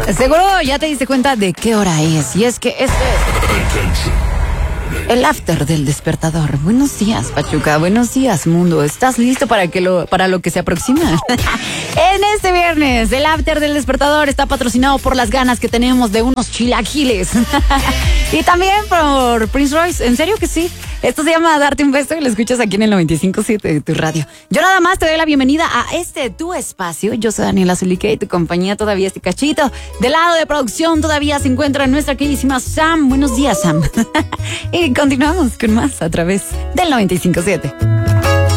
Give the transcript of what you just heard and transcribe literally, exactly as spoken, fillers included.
Seguro ya te diste cuenta de qué hora es. Y es que este es el after del despertador. Buenos días, Pachuca. Buenos días, mundo. ¿Estás listo para que lo para lo que se aproxima? En este viernes, el after del despertador está patrocinado por las ganas que tenemos de unos chilaquiles. Y también por Prince Royce. ¿En serio que sí? Esto se llama Darte un Beso y lo escuchas aquí en el noventa y cinco punto siete de tu radio. Yo nada más te doy la bienvenida a este tu espacio. Yo soy Daniela Zulique y tu compañía todavía este cachito. Del lado de producción todavía se encuentra nuestra queridísima Sam. Buenos días, Sam. Y continuamos con más a través del noventa y cinco punto siete.